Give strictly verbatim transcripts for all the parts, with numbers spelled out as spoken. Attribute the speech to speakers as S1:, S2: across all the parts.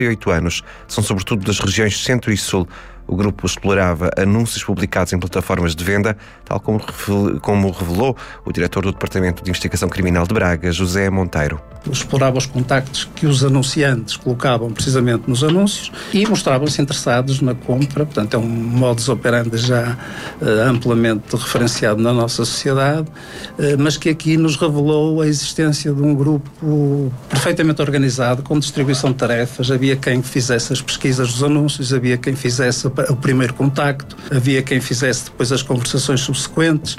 S1: oito anos. São sobretudo das regiões centro e sul. O grupo explorava anúncios publicados em plataformas de venda, tal como, como revelou o diretor do Departamento de Investigação Criminal de Braga, José Monteiro.
S2: Explorava os contactos que os anunciantes colocavam precisamente nos anúncios e mostravam-se interessados na compra. Portanto, é um modus operandi já uh, amplamente referenciado na nossa sociedade, uh, mas que aqui nos revelou a existência de um grupo perfeitamente organizado, com distribuição de tarefas. Havia quem fizesse as pesquisas dos anúncios, havia quem fizesse o primeiro contacto, havia quem fizesse depois as conversações subsequentes.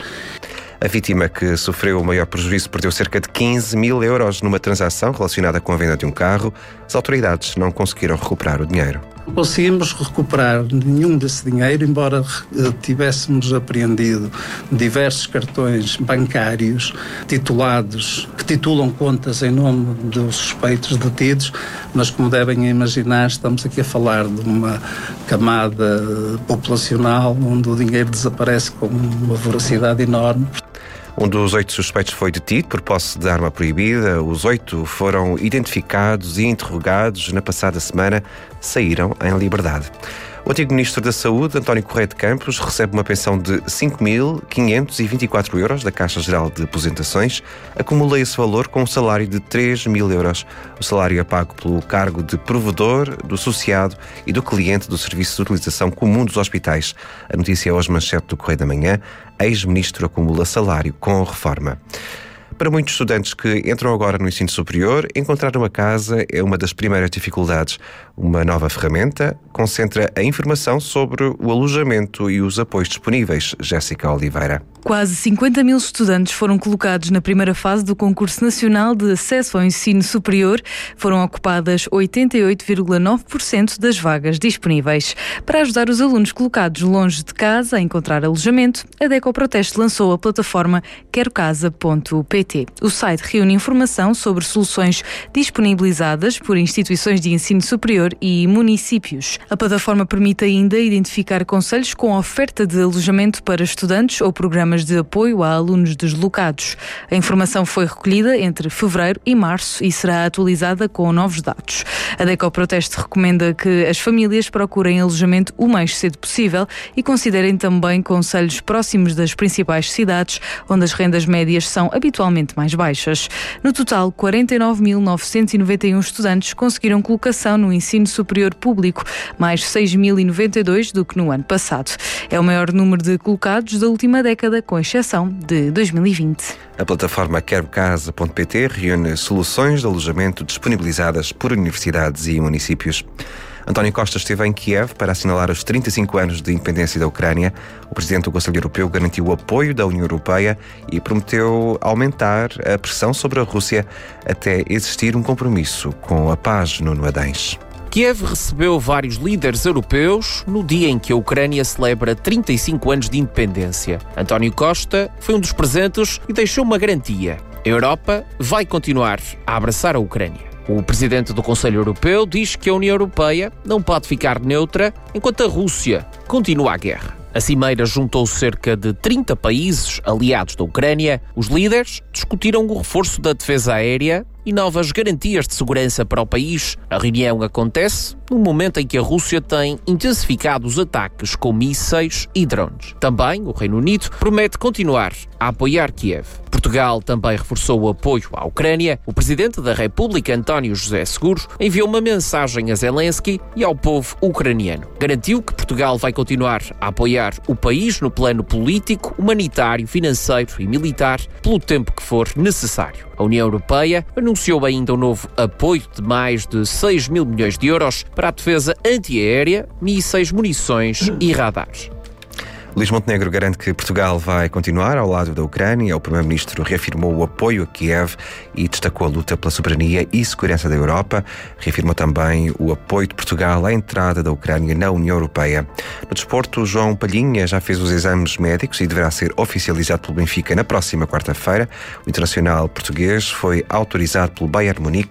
S1: A vítima, que sofreu o maior prejuízo, perdeu cerca de quinze mil euros numa transação relacionada com a venda de um carro. As autoridades não conseguiram recuperar o dinheiro.
S2: Não conseguimos recuperar nenhum desse dinheiro, embora tivéssemos apreendido diversos cartões bancários titulados, que titulam contas em nome dos suspeitos detidos, mas, como devem imaginar, estamos aqui a falar de uma camada populacional onde o dinheiro desaparece com uma voracidade enorme.
S1: Um dos oito suspeitos foi detido por posse de arma proibida. Os oito foram identificados e interrogados na passada semana. Saíram em liberdade. O antigo Ministro da Saúde, António Correia de Campos, recebe uma pensão de cinco mil quinhentos e vinte e quatro euros da Caixa Geral de Aposentações. Acumula esse valor com um salário de três mil euros. O salário é pago pelo cargo de provedor, do associado e do cliente do Serviço de Utilização Comum dos Hospitais. A notícia é hoje manchete do Correio da Manhã. Ex-ministro acumula salário com reforma. Para muitos estudantes que entram agora no ensino superior, encontrar uma casa é uma das primeiras dificuldades. Uma nova ferramenta concentra a informação sobre o alojamento e os apoios disponíveis. Jéssica Oliveira.
S3: Quase cinquenta mil estudantes foram colocados na primeira fase do Concurso Nacional de Acesso ao Ensino Superior. Foram ocupadas oitenta e oito vírgula nove por cento das vagas disponíveis. Para ajudar os alunos colocados longe de casa a encontrar alojamento, a DECO Proteste lançou a plataforma quero casa ponto pt. O site reúne informação sobre soluções disponibilizadas por instituições de ensino superior e municípios. A plataforma permite ainda identificar concelhos com oferta de alojamento para estudantes ou programas de apoio a alunos deslocados. A informação foi recolhida entre fevereiro e março e será atualizada com novos dados. A DECO Proteste recomenda que as famílias procurem alojamento o mais cedo possível e considerem também concelhos próximos das principais cidades, onde as rendas médias são habitualmente mais baixas. No total, quarenta e nove mil novecentos e noventa e um estudantes conseguiram colocação no ensino superior público, mais seis mil e noventa e dois do que no ano passado. É o maior número de colocados da última década, com exceção de dois mil e vinte.
S1: A plataforma quero casa ponto pt reúne soluções de alojamento disponibilizadas por universidades e municípios. António Costa esteve em Kiev para assinalar os trinta e cinco anos de independência da Ucrânia. O presidente do Conselho Europeu garantiu o apoio da União Europeia e prometeu aumentar a pressão sobre a Rússia até existir um compromisso com a paz. Nuno Adães.
S4: Kiev recebeu vários líderes europeus no dia em que a Ucrânia celebra trinta e cinco anos de independência. António Costa foi um dos presentes e deixou uma garantia. A Europa vai continuar a abraçar a Ucrânia. O presidente do Conselho Europeu diz que a União Europeia não pode ficar neutra enquanto a Rússia continua a guerra. A cimeira juntou cerca de trinta países aliados da Ucrânia. Os líderes discutiram o reforço da defesa aérea e novas garantias de segurança para o país. A reunião acontece no momento em que a Rússia tem intensificado os ataques com mísseis e drones. Também o Reino Unido promete continuar a apoiar Kiev. Portugal também reforçou o apoio à Ucrânia. O presidente da República, António José Seguro, enviou uma mensagem a Zelensky e ao povo ucraniano. Garantiu que Portugal vai continuar a apoiar o país no plano político, humanitário, financeiro e militar pelo tempo que for necessário. A União Europeia anunciou ainda um novo apoio de mais de seis mil milhões de euros para a defesa antiaérea, mísseis, munições e radares.
S1: Luís Montenegro garante que Portugal vai continuar ao lado da Ucrânia. O primeiro-ministro reafirmou o apoio a Kiev e destacou a luta pela soberania e segurança da Europa. Reafirmou também o apoio de Portugal à entrada da Ucrânia na União Europeia. No desporto, João Palhinha já fez os exames médicos e deverá ser oficializado pelo Benfica na próxima quarta-feira. O internacional português foi autorizado pelo Bayern Munique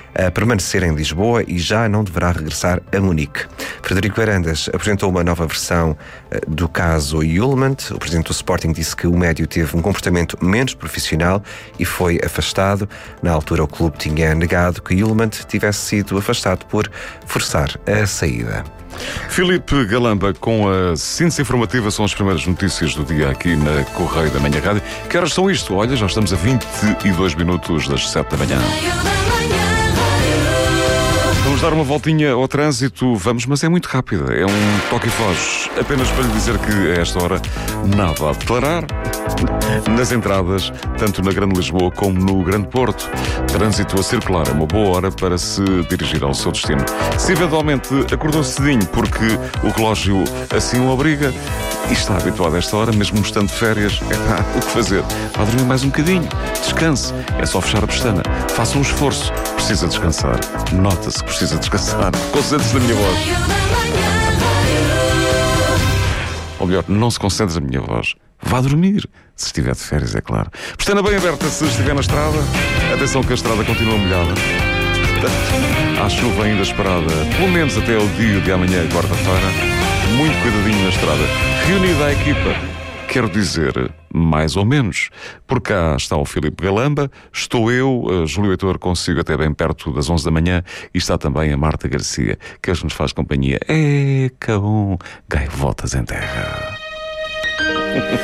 S1: a permanecer em Lisboa e já não deverá regressar a Munique. Frederico Varandas apresentou uma nova versão do caso Ullmann. O presidente do Sporting disse que o médio teve um comportamento menos profissional e foi afastado. Na altura, o clube tinha negado que Ullmann tivesse sido afastado por forçar a saída.
S5: Filipe Galamba, com a síntese informativa, são as primeiras notícias do dia aqui na Correio da Manhã Rádio. Que horas são isto? Olha, já estamos a vinte e dois minutos das sete da manhã. Vamos dar uma voltinha ao trânsito, vamos, mas é muito rápida. É um toque e foge. Apenas para lhe dizer que a esta hora nada a declarar nas entradas, tanto na Grande Lisboa como no Grande Porto. Trânsito a circular é uma boa hora para se dirigir ao seu destino. Se eventualmente acordou cedinho porque o relógio assim o obriga e está habituado a esta hora, mesmo estando de férias, é pá, o que fazer? Vá dormir mais um bocadinho, descanse, é só fechar a pestana, faça um esforço, precisa descansar, nota-se que precisa descansar, concentre-se na minha voz. Ou melhor, não se concentre na minha voz. Vá dormir, se estiver de férias, é claro. Pestana bem aberta se estiver na estrada. Atenção que a estrada continua molhada. Há chuva ainda esperada, pelo menos até o dia de amanhã, quarta-feira. Muito cuidadinho na estrada. Reunida a equipa, quero dizer, mais ou menos. Por cá está o Filipe Galamba, estou eu, Júlio Heitor, consigo até bem perto das onze da manhã, e está também a Marta Garcia, que hoje nos faz companhia. É, cabum, gaivotas em terra.